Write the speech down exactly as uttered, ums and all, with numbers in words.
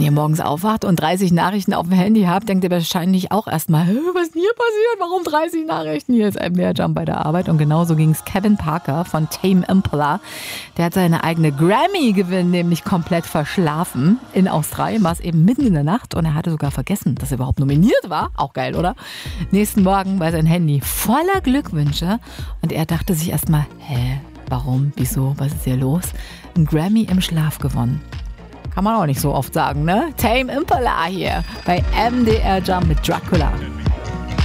Wenn ihr morgens aufwacht und dreißig Nachrichten auf dem Handy habt, denkt ihr wahrscheinlich auch erstmal, was ist denn hier passiert? Warum dreißig Nachrichten? Hier ist M D R Jump bei der Arbeit. Und genauso ging es Kevin Parker von Tame Impala. Der hat seine eigene Grammy-Gewinn nämlich komplett verschlafen. In Australien war es eben mitten in der Nacht und er hatte sogar vergessen, dass er überhaupt nominiert war. Auch geil, oder? Nächsten Morgen war sein Handy voller Glückwünsche und er dachte sich erstmal, hä, warum, wieso, was ist hier los? Ein Grammy im Schlaf gewonnen. Kann man auch nicht so oft sagen, ne? Tame Impala hier bei M D R Jump mit Dracula.